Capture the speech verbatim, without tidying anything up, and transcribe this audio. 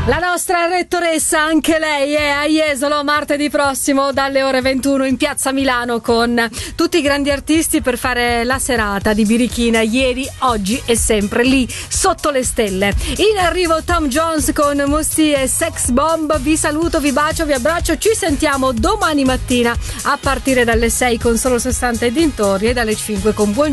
La nostra rettoressa, anche lei, è a Jesolo martedì prossimo dalle ore ventuno in piazza Milano con tutti i grandi artisti per fare la serata di birichina ieri, oggi e sempre lì sotto le stelle. In arrivo Tom Jones con Musti e Sex Bomb. Vi saluto, vi bacio, vi abbraccio. Ci sentiamo domani mattina a partire dalle sei con Solo sessanta e dintorni e dalle cinque con Buon